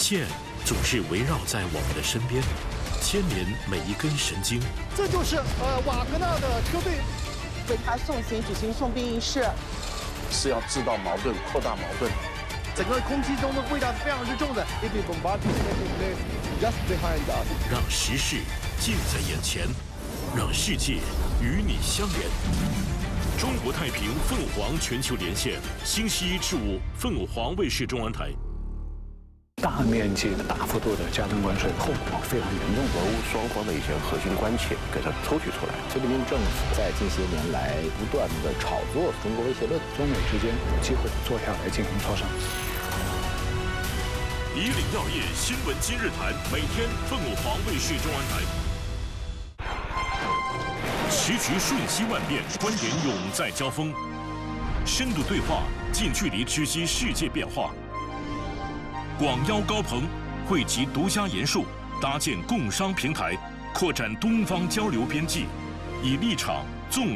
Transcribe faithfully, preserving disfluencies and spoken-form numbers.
线总是围绕在我们的身边，牵连每一根神经。 这就是呃瓦格纳的车队为他送行举行送殡仪式， 是要制造矛盾、扩大矛盾。 整个空气中的味道是非常之重的。If the bombardment takes place just behind us， 让时事近在眼前，让世界与你相连。中国太平凤凰全球连线，星期一至五凤凰卫视中文台。 大面积的、大幅度的加征关税，后果非常严重。 俄乌双方的一些核心关切给它抽取出来。 菲律宾政府在近些年来不断的炒作中国威胁论， 中美之间有机会坐下来进行磋商。 以岭药业新闻今日谈，每天凤凰卫视中文台。时局瞬息万变，观点永在交锋，深度对话，近距离直击世界变化。广邀高朋，汇集独家研述，搭建共商平台，扩展东方交流边际，以立场纵。